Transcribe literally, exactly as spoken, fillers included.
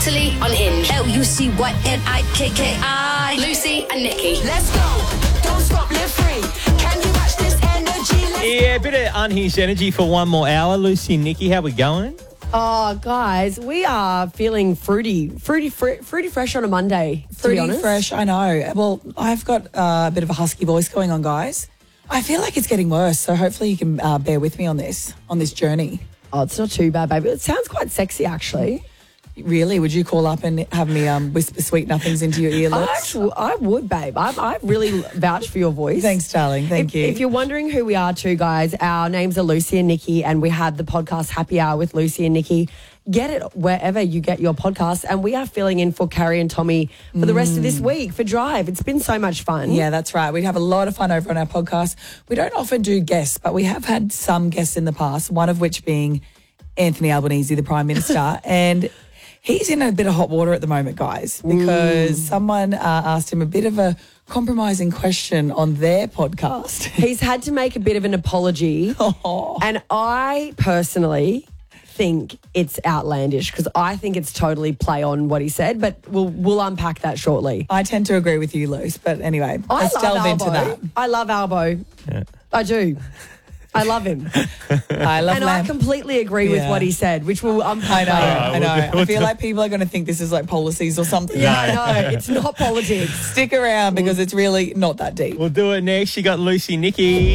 Natalie Unhinged. L U C Y N I K K I. Lucy and Nikki. Let's go. Don't stop, live free. Can you match this energy? Let's Yeah, a bit of unhinged energy for one more hour. Lucy and Nikki, how we going? Oh, guys, we are feeling fruity, fruity, fr- fruity fresh on a Monday. To be Fruity honest. fresh, I know. Well, I've got uh, a bit of a husky voice going on, guys. I feel like it's getting worse, so hopefully you can uh, bear with me on this, on this journey. Oh, it's not too bad, baby. It sounds quite sexy, actually. Really? Would you call up and have me um, whisper sweet nothings into your I, earlobes? actually, I would, babe. I, I really vouch for your voice. Thanks, darling. Thank if, you. If you're wondering who we are too, guys, our names are Lucy and Nikki, and we had the podcast Happy Hour with Lucy and Nikki. Get it wherever you get your podcast, and we are filling in for Carrie and Tommy for the rest of this week for Drive. It's been so much fun. Yeah, that's right. We have a lot of fun over on our podcast. We don't often do guests, but we have had some guests in the past, one of which being Anthony Albanese, the Prime Minister. And he's in a bit of hot water at the moment, guys, because someone uh, asked him a bit of a compromising question on their podcast. He's had to make a bit of an apology, Oh. and I personally think it's outlandish because I think it's totally play on what he said, but we'll we'll unpack that shortly. I tend to agree with you, Luce, but anyway, I let's love delve Albo. into that. I love Albo. Yeah. I do. I love him. I love And Lamb. I completely agree with Yeah. what he said, which we'll I unpack know, later. I know. we'll do- I feel like people are going to think this is like policies or something. Yeah, no, it's not politics. Stick around because it's really not that deep. We'll do it next. You got Lucy, Nikki.